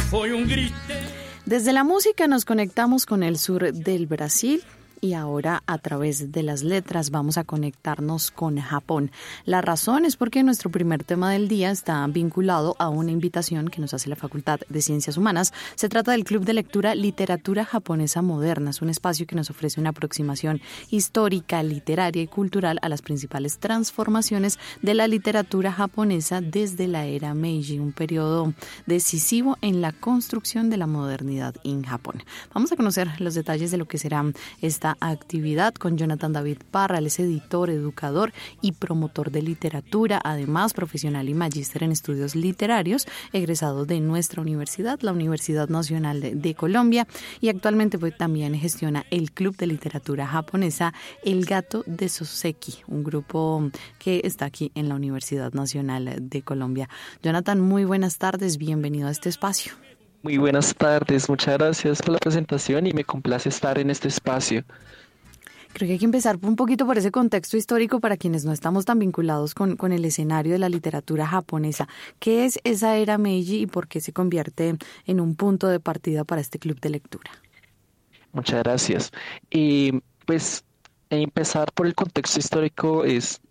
Desde la música nos conectamos con el sur del Brasil. Y ahora a través de las letras vamos a conectarnos con Japón. La razón es porque nuestro primer tema del día está vinculado a una invitación que nos hace la Facultad de Ciencias Humanas. Se trata del Club de Lectura Literatura Japonesa Moderna. Es un espacio que nos ofrece una aproximación histórica, literaria y cultural a las principales transformaciones de la literatura japonesa desde la era Meiji, un periodo decisivo en la construcción de la modernidad en Japón. Vamos a conocer los detalles de lo que será esta actividad con Jonathan David Parra. Él es editor, educador y promotor de literatura, además profesional y magíster en estudios literarios, egresado de nuestra universidad, la Universidad Nacional de Colombia, y actualmente pues, también gestiona el Club de Literatura Japonesa El Gato de Soseki, un grupo que está aquí en la Universidad Nacional de Colombia. Jonathan, muy buenas tardes, bienvenido a este espacio. Muy buenas tardes, muchas gracias por la presentación y me complace estar en este espacio. Creo que hay que empezar un poquito por ese contexto histórico para quienes no estamos tan vinculados con el escenario de la literatura japonesa. ¿Qué es esa era Meiji y por qué se convierte en un punto de partida para este club de lectura? Muchas gracias. Pues empezar por el contexto histórico es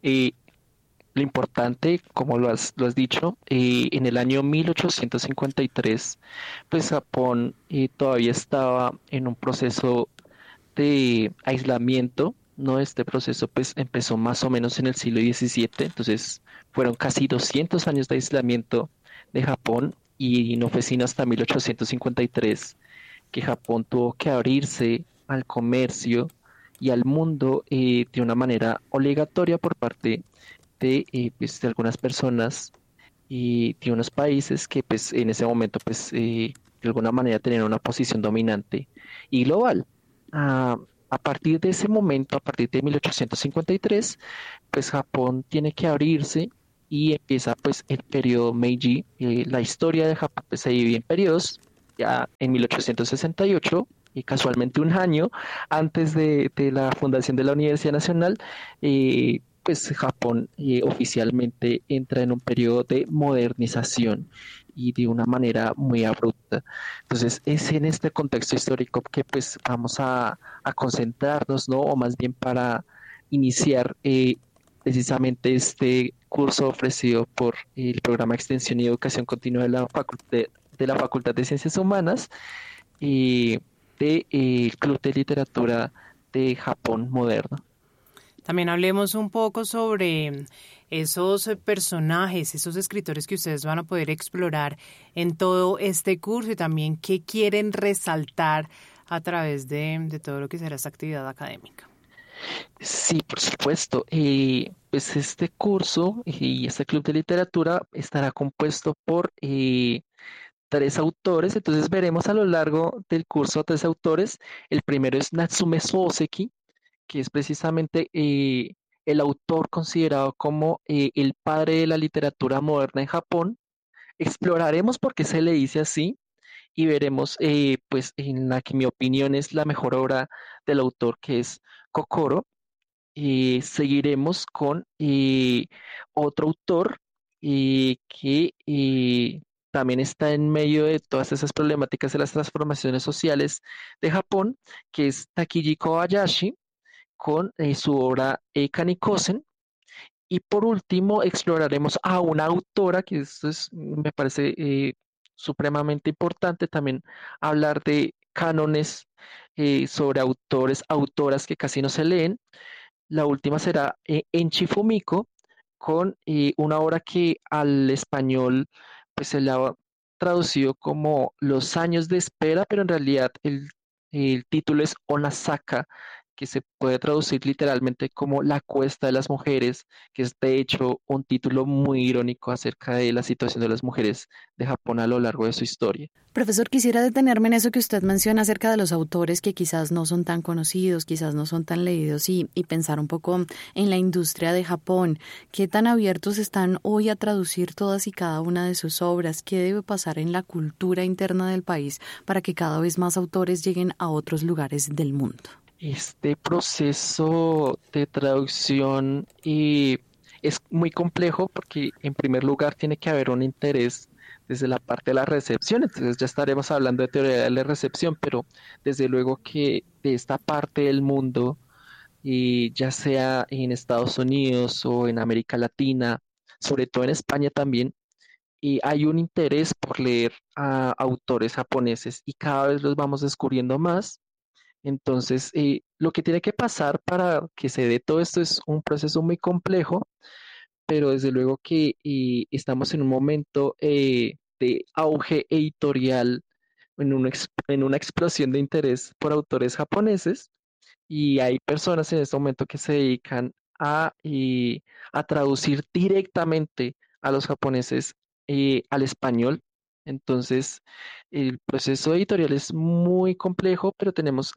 lo importante, como lo has dicho, en el año 1853, pues Japón todavía estaba en un proceso de aislamiento, ¿no? Este proceso pues empezó más o menos en el siglo XVII, entonces fueron casi 200 años de aislamiento de Japón y no fue sino hasta 1853 que Japón tuvo que abrirse al comercio y al mundo de una manera obligatoria por parte de algunas personas y de unos países que pues en ese momento pues de alguna manera tenían una posición dominante y global. A partir de ese momento, a partir de 1853, pues Japón tiene que abrirse y empieza pues el periodo Meiji. La historia de Japón pues, se divide en periodos. Ya en 1868 y casualmente un año antes de la fundación de la Universidad Nacional, pues Japón oficialmente entra en un periodo de modernización y de una manera muy abrupta. Entonces es en este contexto histórico que pues vamos a concentrarnos, ¿no? O más bien para iniciar precisamente este curso ofrecido por el programa Extensión y Educación Continua de la Facultad de Ciencias Humanas y del Club de Literatura de Japón Moderno. También hablemos un poco sobre esos personajes, esos escritores que ustedes van a poder explorar en todo este curso y también qué quieren resaltar a través de todo lo que será esta actividad académica. Sí, por supuesto. Pues este curso y este club de literatura estará compuesto por tres autores, entonces veremos a lo largo del curso tres autores. El primero es Natsume Soseki, que es precisamente el autor considerado como el padre de la literatura moderna en Japón. Exploraremos por qué se le dice así y veremos, pues, en la que mi opinión es la mejor obra del autor, que es Kokoro. Seguiremos con otro autor que también está en medio de todas esas problemáticas de las transformaciones sociales de Japón, que es Takiji Kobayashi con su obra Kanikosen. Y por último, exploraremos a una autora, que esto es, me parece supremamente importante también hablar de cánones sobre autores, autoras que casi no se leen. La última será Enchi Fumiko, con una obra que al español pues, se le ha traducido como Los años de espera, pero en realidad el título es Onasaka, que se puede traducir literalmente como La cuesta de las mujeres, que es de hecho un título muy irónico acerca de la situación de las mujeres de Japón a lo largo de su historia. Profesor, quisiera detenerme en eso que usted menciona acerca de los autores que quizás no son tan conocidos, quizás no son tan leídos y pensar un poco en la industria de Japón. ¿Qué tan abiertos están hoy a traducir todas y cada una de sus obras? ¿Qué debe pasar en la cultura interna del país para que cada vez más autores lleguen a otros lugares del mundo? Este proceso de traducción es muy complejo porque en primer lugar tiene que haber un interés desde la parte de la recepción. Entonces ya estaremos hablando de teoría de la recepción, pero desde luego que de esta parte del mundo, y ya sea en Estados Unidos o en América Latina, sobre todo en España también, y hay un interés por leer a autores japoneses y cada vez los vamos descubriendo más. Entonces, lo que tiene que pasar para que se dé todo esto es un proceso muy complejo, pero desde luego que estamos en un momento de auge editorial, en una explosión de interés por autores japoneses, y hay personas en este momento que se dedican a traducir directamente a los japoneses al español. Entonces, el proceso editorial es muy complejo, pero tenemos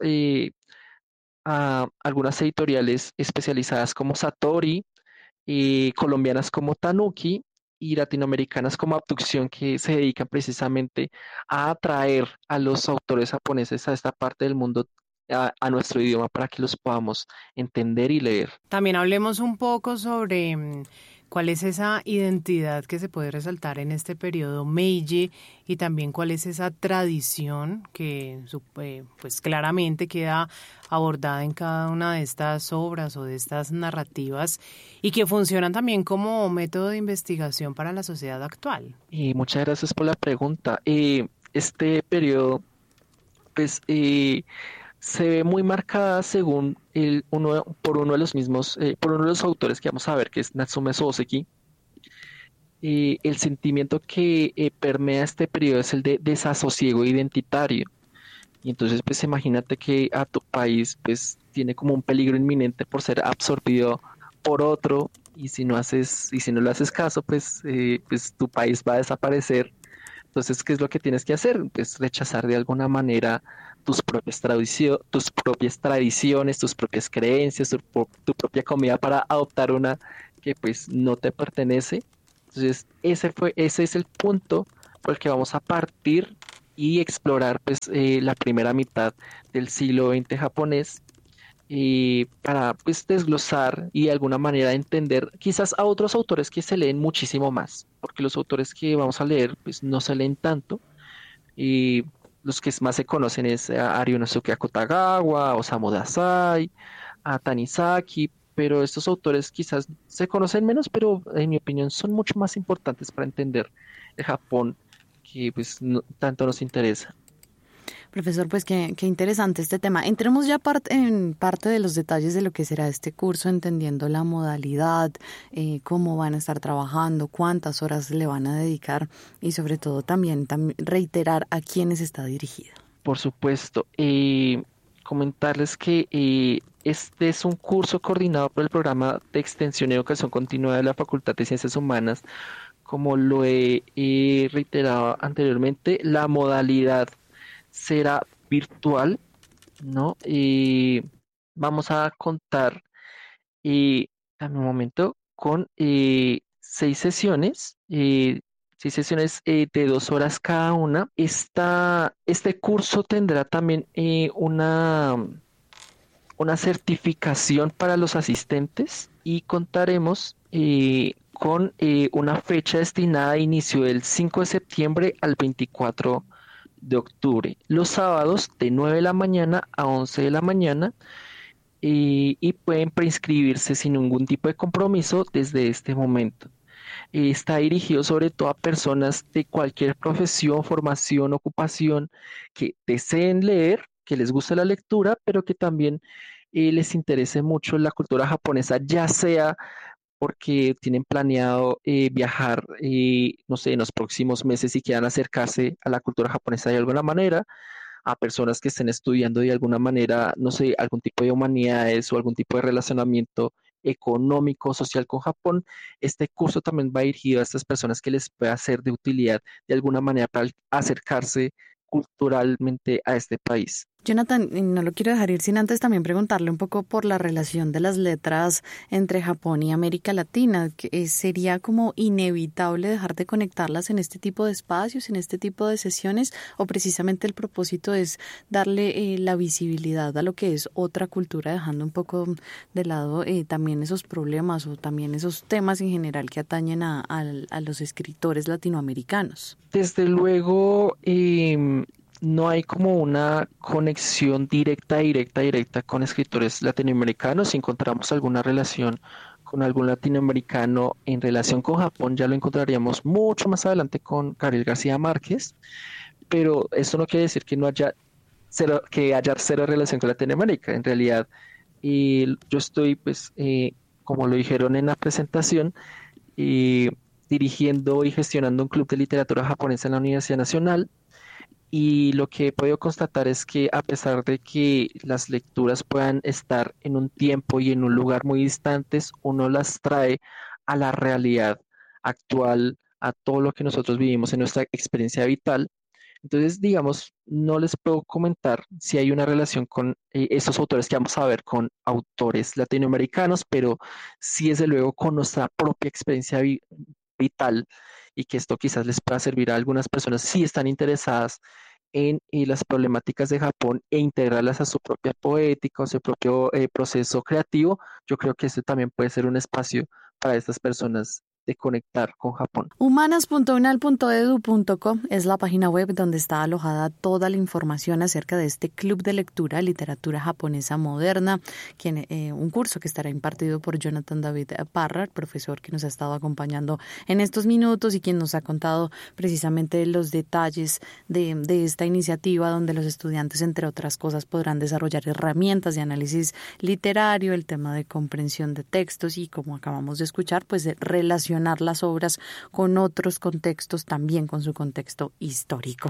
a algunas editoriales especializadas como Satori, colombianas como Tanuki y latinoamericanas como Abducción, que se dedican precisamente a atraer a los autores japoneses a esta parte del mundo, a nuestro idioma, para que los podamos entender y leer. También hablemos un poco sobre cuál es esa identidad que se puede resaltar en este periodo Meiji y también cuál es esa tradición que pues claramente queda abordada en cada una de estas obras o de estas narrativas y que funcionan también como método de investigación para la sociedad actual. Y muchas gracias por la pregunta. Este periodo, pues, se ve muy marcada según por uno de los mismos, por uno de los autores que vamos a ver, que es Natsume Soseki. El sentimiento que permea este periodo es el de desasosiego identitario. Y entonces, pues imagínate que a tu país, pues, tiene como un peligro inminente por ser absorbido por otro, y si no le haces caso, pues tu país va a desaparecer. Entonces, ¿qué es lo que tienes que hacer? Pues rechazar de alguna manera tus propias tradiciones, tus propias creencias, tu propia comida, para adoptar una que pues no te pertenece. Entonces, ese es el punto por el que vamos a partir y explorar pues la primera mitad del siglo XX japonés, para pues desglosar y de alguna manera entender quizás a otros autores que se leen muchísimo más, porque los autores que vamos a leer pues no se leen tanto, y los que más se conocen es a Arionosuke Akutagawa, Osamu Dazai, a Tanizaki, pero estos autores quizás se conocen menos, pero en mi opinión son mucho más importantes para entender el Japón que pues tanto nos interesa. Profesor, pues qué interesante este tema. Entremos ya en parte de los detalles de lo que será este curso, entendiendo la modalidad, cómo van a estar trabajando, cuántas horas le van a dedicar y sobre todo también reiterar a quiénes está dirigido. Por supuesto, comentarles que este es un curso coordinado por el programa de extensión y educación continua de la Facultad de Ciencias Humanas. Como lo he reiterado anteriormente, la modalidad será virtual, ¿no? Vamos a contar, dame un momento, con 6 sesiones, de 2 horas cada una. Este curso tendrá también una certificación para los asistentes, y contaremos con una fecha destinada a inicio del 5 de septiembre al 24 de octubre, los sábados de 9 de la mañana a 11 de la mañana, y pueden preinscribirse sin ningún tipo de compromiso desde este momento. Está dirigido sobre todo a personas de cualquier profesión, formación, ocupación, que deseen leer, que les guste la lectura, pero que también les interese mucho la cultura japonesa, ya sea porque tienen planeado viajar, no sé, en los próximos meses y quieran acercarse a la cultura japonesa de alguna manera, a personas que estén estudiando de alguna manera, no sé, algún tipo de humanidades o algún tipo de relacionamiento económico, social con Japón. Este curso también va dirigido a estas personas que les pueda ser de utilidad de alguna manera para acercarse culturalmente a este país. Jonathan, no lo quiero dejar ir sin antes también preguntarle un poco por la relación de las letras entre Japón y América Latina. ¿Sería como inevitable dejar de conectarlas en este tipo de espacios, en este tipo de sesiones, o precisamente el propósito es darle la visibilidad a lo que es otra cultura, dejando un poco de lado también esos problemas o también esos temas en general que atañen a los escritores latinoamericanos? Desde luego, no hay como una conexión directa con escritores latinoamericanos. Si encontramos alguna relación con algún latinoamericano en relación con Japón, ya lo encontraríamos mucho más adelante con Gabriel García Márquez, pero eso no quiere decir que no haya cero relación con Latinoamérica. En realidad, yo estoy, pues, como lo dijeron en la presentación, eh, dirigiendo y gestionando un club de literatura japonesa en la Universidad Nacional. Y lo que he podido constatar es que a pesar de que las lecturas puedan estar en un tiempo y en un lugar muy distantes, uno las trae a la realidad actual, a todo lo que nosotros vivimos en nuestra experiencia vital. Entonces, digamos, no les puedo comentar si hay una relación con estos autores que vamos a ver con autores latinoamericanos, pero sí, desde luego, con nuestra propia experiencia vital, y que esto quizás les pueda servir a algunas personas si están interesadas en las problemáticas de Japón e integrarlas a su propia poética o su propio proceso creativo. Yo creo que este también puede ser un espacio para estas personas de conectar con Japón. Humanas.unal.edu.co es la página web donde está alojada toda la información acerca de este club de lectura, literatura japonesa moderna, un curso que estará impartido por Jonathan David Parra, el profesor que nos ha estado acompañando en estos minutos y quien nos ha contado precisamente los detalles de esta iniciativa, donde los estudiantes, entre otras cosas, podrán desarrollar herramientas de análisis literario, el tema de comprensión de textos y, como acabamos de escuchar, pues de relacionar las obras con otros contextos, también con su contexto histórico.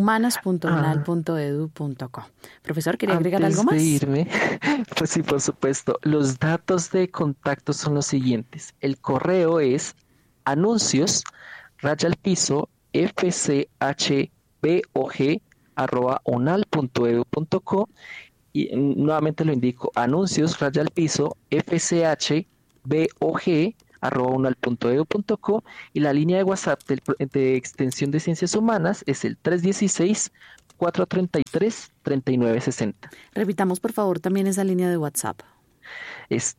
Humanas.unal.edu.co. Profesor, ¿quería agregar algo más? Antes de irme, pues sí, por supuesto. Los datos de contacto son los siguientes. El correo es anuncios_fchbog@unal.edu.co y nuevamente lo indico, anuncios_fchbog@unal.edu.co y la línea de WhatsApp de extensión de Ciencias Humanas es el 316-433-3960. Repitamos, por favor, también esa línea de WhatsApp. Es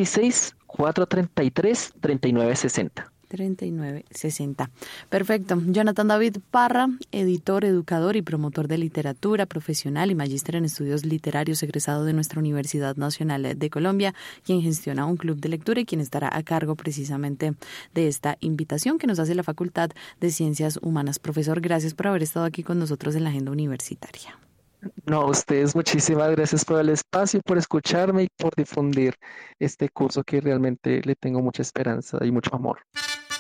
316-433-3960. 3960. Perfecto. Jonathan David Parra, editor, educador y promotor de literatura, profesional y magíster en estudios literarios, egresado de nuestra Universidad Nacional de Colombia, quien gestiona un club de lectura y quien estará a cargo precisamente de esta invitación que nos hace la Facultad de Ciencias Humanas. Profesor, gracias por haber estado aquí con nosotros en la Agenda Universitaria. No, a ustedes muchísimas gracias por el espacio, por escucharme y por difundir este curso que realmente le tengo mucha esperanza y mucho amor.